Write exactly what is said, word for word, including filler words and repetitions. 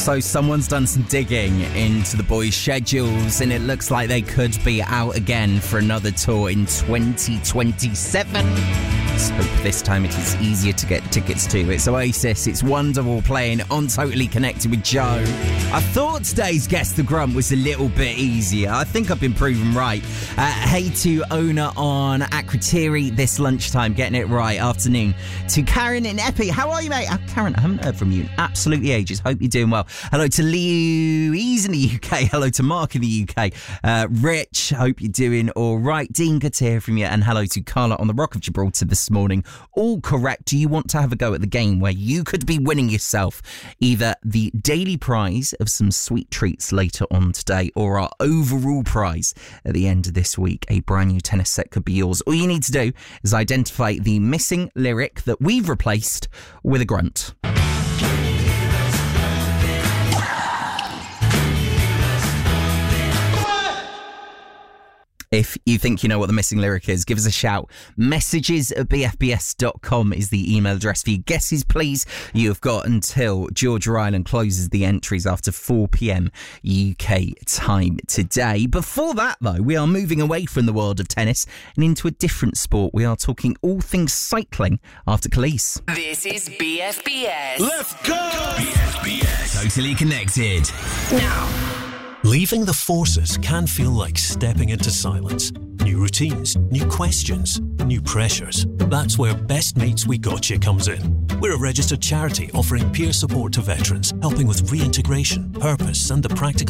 So someone's done some digging into the boys' schedules and it looks like they could be out again for another tour in twenty twenty-seven. Let's hope this time it is easier to get tickets to. It's Oasis, it's Wonderwall playing on Totally Connected with Joe. I thought today's Guess the Grunt was a little bit easier. I think I've been proven right. Uh, hey to Ona on Akrotiri this lunchtime, getting it right. Afternoon to Karen in Epi. How are you, mate? Uh, Karen, I haven't heard from you in absolutely ages. Hope you're doing well. Hello to Louise in the U K. Hello to Mark in the U K. Uh, Rich, hope you're doing all right. Dean, good to hear from you. And hello to Carla on the Rock of Gibraltar this morning. All correct. Do you want to have a go at the game where you could be winning yourself either the daily prize of some sweet treats later on today or our overall prize at the end of this week? A brand new tennis set could be yours. All you need to do is identify the missing lyric that we've replaced with a grunt. If you think you know what the missing lyric is, give us a shout. Messages at b f b s dot com is the email address for your guesses, please. You have got until Georgia Island closes the entries after four p.m. U K time today. Before that, though, we are moving away from the world of tennis and into a different sport. We are talking all things cycling after Khalees. This is B F B S. Let's go! B F B S. Totally Connected. Now. Leaving the forces can feel like stepping into silence. New routines, new questions, new pressures. That's where Best Mates We Gotcha comes in. We're a registered charity offering peer support to veterans, helping with reintegration, purpose and the practical